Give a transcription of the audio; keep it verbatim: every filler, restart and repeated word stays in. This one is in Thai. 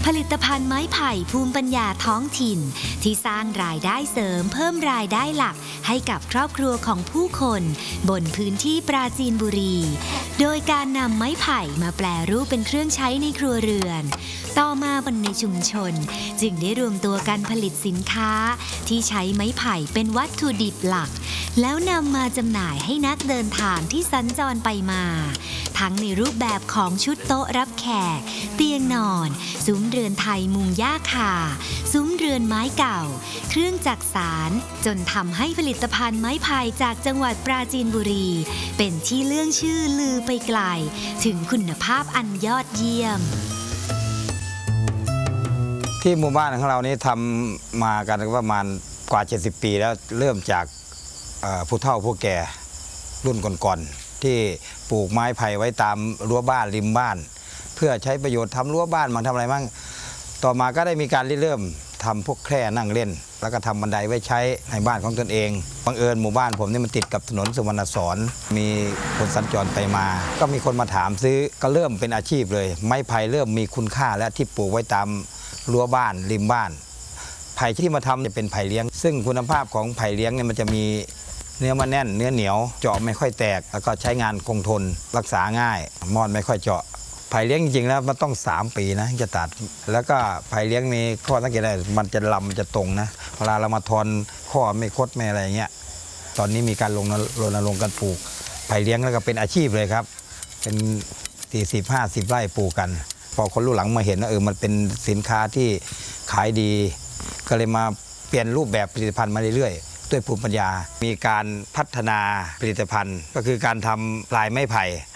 ผลิตภัณฑ์ไม้ไผ่ภูมิปัญญาท้องถิ่นที่สร้างรายได้เสริมเพิ่มรายได้หลักให้กับครอบครัวของผู้คนบนพื้นที่ปราจีนบุรีโดยการนำไม้ไผ่มาแปรรูปเป็นเครื่องใช้ในครัวเรือนต่อมาบนในชุมชนจึงได้รวมตัวกันผลิตสินค้าที่ใช้ไม้ไผ่เป็นวัตถุดิบหลักแล้วนำมาจำหน่ายให้นักเดินทางที่สัญจรไปมาทั้งในรูปแบบของชุดโต๊ะรับแขกเตียงนอนซุ้มเรือนไทยมุงหญ้าคาซุ้มเรือนไม้เก่าเครื่องจักสานจนทำให้ผลิตภัณฑ์ไม้ไผ่จากจังหวัดปราจีนบุรีเป็นที่เลื่องชื่อลือไปไกลถึงคุณภาพอันยอดเยี่ยมที่หมู่บ้านของเรานี้ทำมากันประมาณกว่าเจ็ดสิบปีแล้วเริ่มจากผู้เฒ่าผู้แก่รุ่นก่อนๆที่ปลูกไม้ไผ่ไว้ตามรั้วบ้านริมบ้านเพื่อใช้ประโยชน์ทำรั้วบ้านมาทำอะไรบ้างต่อมาก็ได้มีการเริ่มทำพวกแคร่นั่งเล่นแล้วก็ทำบันไดไว้ใช้ในบ้านของตนเองบังเอิญหมู่บ้านผมนี่มันติดกับถนนสุวรรณสอนมีคนสัญจรไปมาก็มีคนมาถามซื้อก็เริ่มเป็นอาชีพเลยไม้ไผ่เริ่มมีคุณค่าและที่ปลูกไว้ตามรั้วบ้านริมบ้านไผ่ที่มาทำจะเป็นไผ่เลี้ยงซึ่งคุณภาพของไผ่เลี้ยงเนี่ยมันจะมีเนื้อมันแน่นเนื้อเหนียวเจาะไม่ค่อยแตกแล้วก็ใช้งานคงทนรักษาง่ายมอดไม่ค่อยเจาะไผ่เลี้ยงจริงๆแล้วมันต้องสามปีนะจะตัดแล้วก็ไผ่เลี้ยงมีข้อสังเกตได้มันจะลำมันจะตรงนะเวลาเรามาทอนข้อไม่คดไม่อะไรเงี้ยตอนนี้มีการลงรณรงค์การปลูกไผ่เลี้ยงแล้วก็เป็นอาชีพเลยครับเป็นสี่สิบห้าสิบไร่ปลูกกันพอคนรุ่นหลังมาเห็นว่าเออมันเป็นสินค้าที่ขายดีก็เลยมาเปลี่ยนรูปแบบผลิตภัณฑ์มาเรื่อยๆด้วยภูมิปัญญามีการพัฒนาผลิตภัณฑ์ก็คือการทำลายไม้ไผ่